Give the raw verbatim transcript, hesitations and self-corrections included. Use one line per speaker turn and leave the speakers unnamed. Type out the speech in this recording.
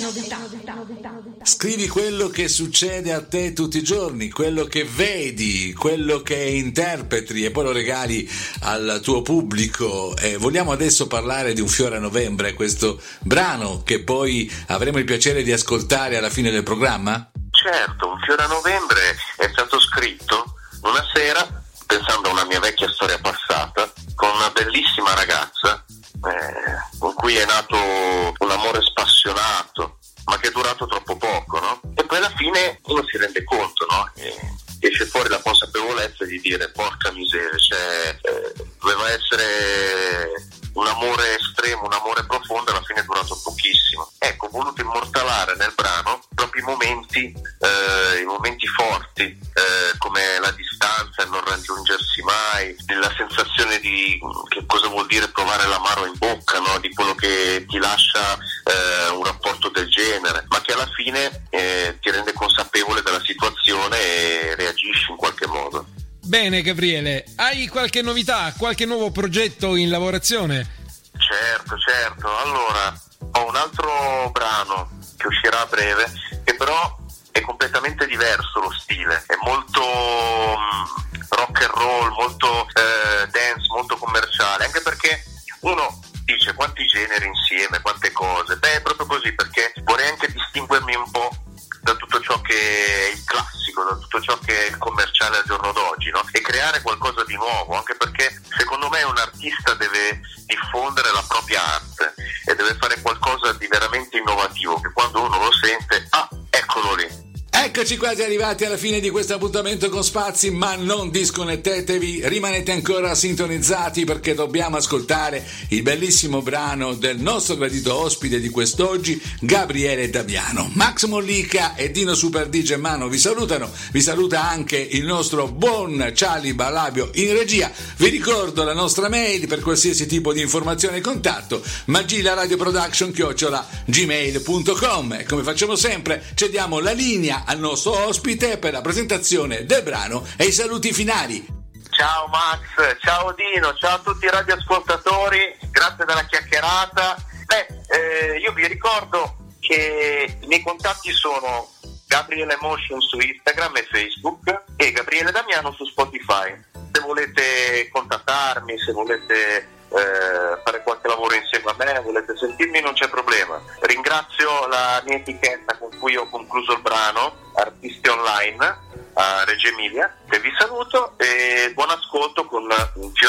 Scrivi quello che succede a te tutti i giorni, quello che vedi, quello che interpreti e poi lo regali al tuo pubblico. E vogliamo adesso parlare di Un fiore a novembre, questo brano che poi avremo il piacere di ascoltare alla fine del programma?
Certo, Un fiore a novembre è stato scritto una sera pensando a una mia vecchia storia passata con una bellissima ragazza eh, con cui è nato un amore spassionato, ma che è durato troppo poco, no? E poi alla fine uno si rende conto, no? E esce fuori la consapevolezza di dire porca miseria, cioè eh, doveva essere un amore estremo, un amore profondo, alla fine è durato pochissimo. Ecco, ho voluto immortalare nel brano proprio i momenti, eh, i momenti forti, eh, come la distanza, il non raggiungersi mai, la sensazione di che cosa vuol dire provare l'amaro in bocca, no? Di quello che ti lascia eh, un rapporto del genere, ma che alla fine eh, ti rende consapevole della situazione e reagisci in qualche modo.
Bene Gabriele, hai qualche novità, qualche nuovo progetto in lavorazione?
Certo, certo. Allora, ho un altro brano che uscirà a breve, che però è completamente diverso lo stile, è molto um, rock and roll, molto eh, dance, molto commerciale, anche perché uno dice quanti generi insieme, quante cose. Beh, è proprio così, perché vorrei anche distinguermi un po' da tutto ciò che è il classico, da tutto ciò che è il commerciale al giorno d'oggi, no? E creare qualcosa di nuovo, anche perché secondo me un artista deve diffondere la propria arte e deve fare qualcosa di veramente innovativo, che quando uno lo sente, ah, eccolo lì.
Eccoci quasi arrivati alla fine di questo appuntamento con Spazi, ma non disconnettetevi, rimanete ancora sintonizzati perché dobbiamo ascoltare il bellissimo brano del nostro gradito ospite di quest'oggi, Gabriele Damiano. Max Mollica e Dino Super D J Mano vi salutano, vi saluta anche il nostro buon Charlie Balabio in regia. Vi ricordo la nostra mail per qualsiasi tipo di informazione e contatto, magilaradioproduction chiocciola gmail punto com, e come facciamo sempre cediamo la linea al nostro ospite per la presentazione del brano e i saluti finali.
Ciao Max, ciao Dino, ciao a tutti i radioascoltatori, grazie della chiacchierata. Beh, eh, io vi ricordo che i miei contatti sono Gabriele Motion su Instagram e Facebook e Gabriele Damiano su Spotify. Se volete contattarmi, se volete Eh, fare qualche lavoro insieme a me, volete sentirmi, non c'è problema. Ringrazio la mia etichetta con cui ho concluso il brano, Artisti Online a Reggio Emilia, e vi saluto e buon ascolto con un fiore